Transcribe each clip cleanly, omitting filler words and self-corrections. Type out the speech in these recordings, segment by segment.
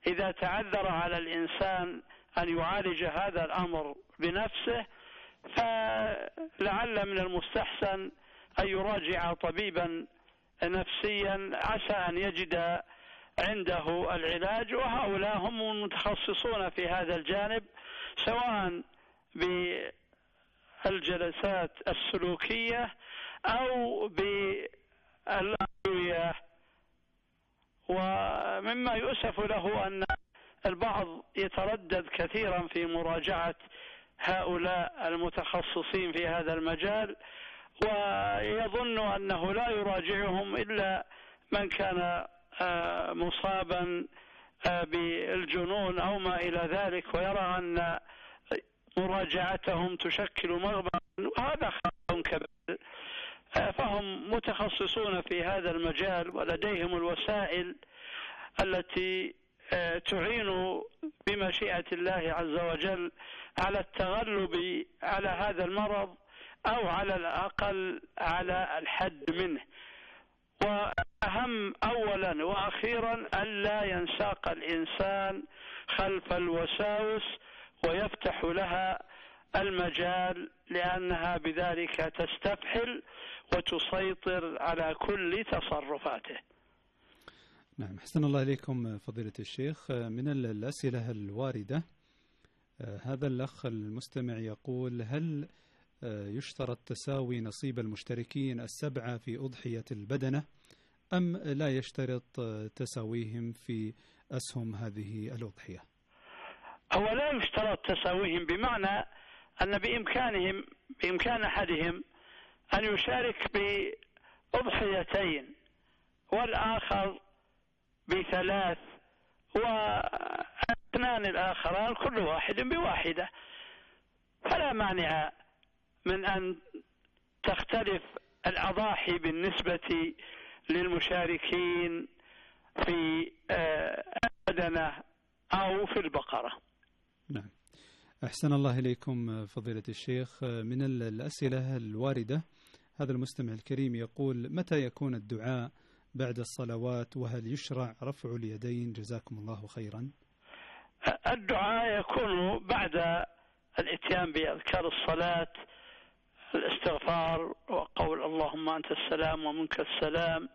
إذا تعذر على الإنسان أن يعالج هذا الأمر بنفسه، فلعل من المستحسن أن يراجع طبيبا نفسيا عسى أن يجد عنده العلاج، وهؤلاء هم المتخصصون في هذا الجانب، سواء بالجلسات السلوكية أو بالأدوية. ومما يؤسف له أن البعض يتردد كثيرا في مراجعة هؤلاء المتخصصين في هذا المجال، ويظن أنه لا يراجعهم إلا من كان مصابا بالجنون أو ما إلى ذلك، ويرى أن مراجعتهم تشكل مغبرا، وهذا خطأ كبير. فهم متخصصون في هذا المجال ولديهم الوسائل التي تعين بمشيئة الله عز وجل على التغلب على هذا المرض، أو على الأقل على الحد منه. وأهم أولا وأخيرا ألا ينساق الإنسان خلف الوساوس ويفتح لها المجال، لأنها بذلك تستفحل وتسيطر على كل تصرفاته. نعم، أحسن الله إليكم فضيلة الشيخ. من الأسئلة الواردة هذا الأخ المستمع يقول: هل يشترط تساوي نصيب المشتركين السبعة في أضحية البدنة، أم لا يشترط تساويهم في أسهم هذه الأضحية؟ هو لا يشترط تساويهم، بمعنى أن بإمكان أحدهم أن يشارك بأضحيتين والآخر ب3، والاثنان الآخران كل واحد بواحدة، فلا مانع من أن تختلف الأضاحي بالنسبة للمشاركين في البدنة أو في البقرة. نعم، أحسن الله إليكم فضيلة الشيخ. من الأسئلة الواردة هذا المستمع الكريم يقول: متى يكون الدعاء بعد الصلوات، وهل يشرع رفع اليدين؟ جزاكم الله خيرا. الدعاء يكون بعد الاتيان بأذكار الصلاة، الاستغفار وقول اللهم أنت السلام ومنك السلام،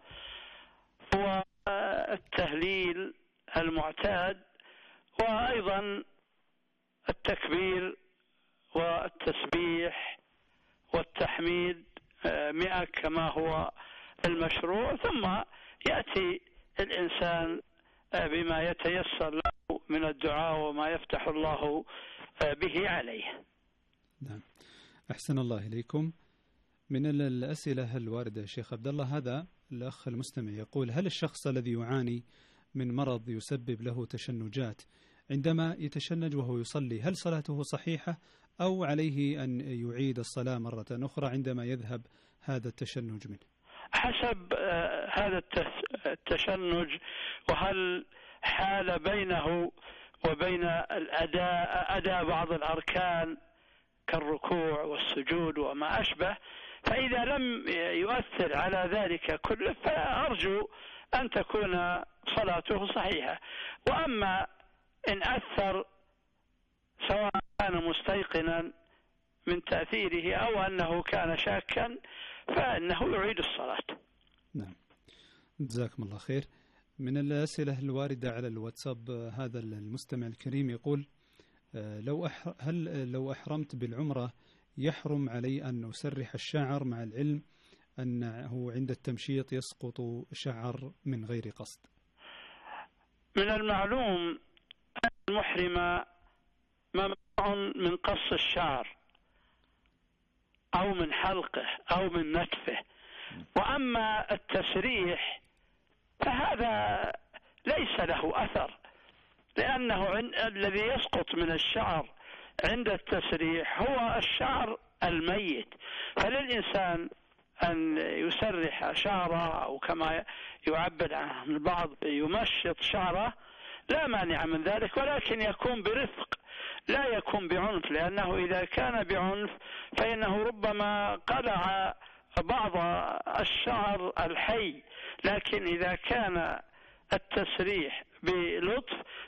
والتهليل المعتاد، وأيضا التكبير والتسبيح والتحميد 100 كما هو المشروع، ثم يأتي الإنسان بما يتيسر له من الدعاء وما يفتح الله به عليه. نعم، أحسن الله إليكم. من الأسئلة الواردة شيخ عبد الله هذا الأخ المستمع يقول: هل الشخص الذي يعاني من مرض يسبب له تشنجات عندما يتشنج وهو يصلي، هل صلاته صحيحة أو عليه أن يعيد الصلاة مرة أخرى عندما يذهب هذا التشنج منه؟ حسب هذا التشنج، وهل حال بينه وبين أداء بعض الأركان كالركوع والسجود وما أشبه، فإذا لم يؤثر على ذلك كله فأرجو أن تكون صلاته صحيحة. وأما إن أثر سواء كان مستيقنا من تأثيره أو أنه كان شاكا فإنه يعيد الصلاة. نعم، جزاكم الله خير. من الأسئلة الواردة على الواتساب هذا المستمع الكريم يقول: لو أحرمت بالعمرة يحرم علي أن أسرح الشعر، مع العلم أنه عند التمشيط يسقط شعر من غير قصد؟ من المعلوم أن المحرم ممنوع من قص الشعر أو من حلقه أو من نتفه، وأما التسريح فهذا ليس له أثر، لأنه الذي يسقط من الشعر عند التسريح هو الشعر الميت، فللإنسان أن يسرح شعره أو كما يعبد عن البعض يمشط شعره، لا مانع من ذلك، ولكن يكون برفق لا يكون بعنف، لأنه إذا كان بعنف فإنه ربما قلع بعض الشعر الحي، لكن إذا كان التسريح بلطف